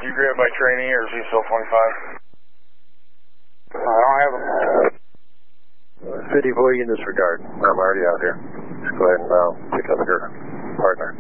you grab my training or is he still 25? I don't have them. City boy, you can disregard. I'm already out here. Just go ahead and pick up your partner.